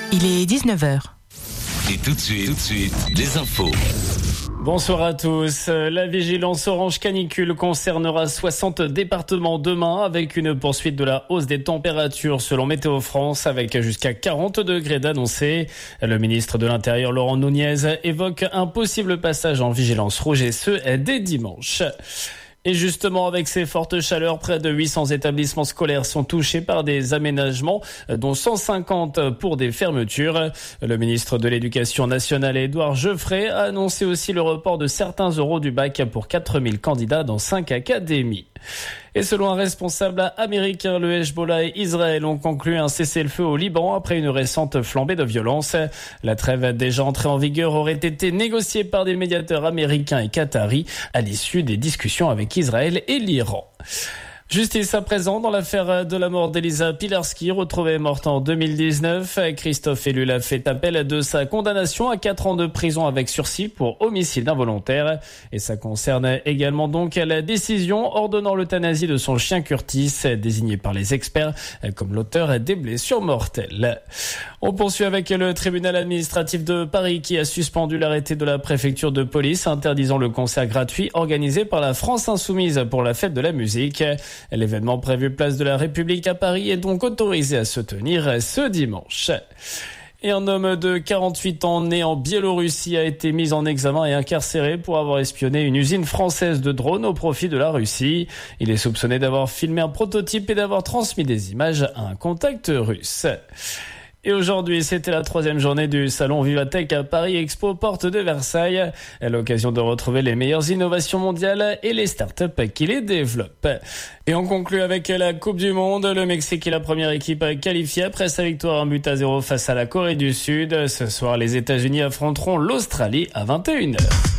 Il est 19h. Et tout de suite, les infos. Bonsoir à tous. La vigilance orange canicule concernera 60 départements demain avec une poursuite de la hausse des températures selon Météo France avec jusqu'à 40 degrés d'annoncés. Le ministre de l'Intérieur Laurent Nunez évoque un possible passage en vigilance rouge et ce dès dimanche. Et justement, avec ces fortes chaleurs, près de 800 établissements scolaires sont touchés par des aménagements, dont 150 pour des fermetures. Le ministre de l'Éducation nationale, Édouard Geoffrey, a annoncé aussi le report de certains oraux du bac pour 4000 candidats dans 5 académies. Et selon un responsable américain, le Hezbollah et Israël ont conclu un cessez-le-feu au Liban après une récente flambée de violence. La trêve déjà entrée en vigueur aurait été négociée par des médiateurs américains et qataris à l'issue des discussions avec Israël et l'Iran. Justice à présent dans l'affaire de la mort d'Elisa Pilarski, retrouvée morte en 2019. Christophe Ellul a fait appel de sa condamnation à 4 ans de prison avec sursis pour homicide involontaire. Et ça concerne également donc la décision ordonnant l'euthanasie de son chien Curtis, désigné par les experts comme l'auteur des blessures mortelles. On poursuit avec le tribunal administratif de Paris qui a suspendu l'arrêté de la préfecture de police interdisant le concert gratuit organisé par la France Insoumise pour la fête de la musique. L'événement prévu place de la République à Paris est donc autorisé à se tenir ce dimanche. Et un homme de 48 ans né en Biélorussie a été mis en examen et incarcéré pour avoir espionné une usine française de drones au profit de la Russie. Il est soupçonné d'avoir filmé un prototype et d'avoir transmis des images à un contact russe. Et aujourd'hui, c'était la 3e journée du salon Vivatech à Paris Expo, porte de Versailles. À l'occasion de retrouver les meilleures innovations mondiales et les startups qui les développent. Et on conclut avec la Coupe du Monde. Le Mexique est la première équipe qualifiée après sa victoire 1-0 face à la Corée du Sud. Ce soir, les États-Unis affronteront l'Australie à 21h.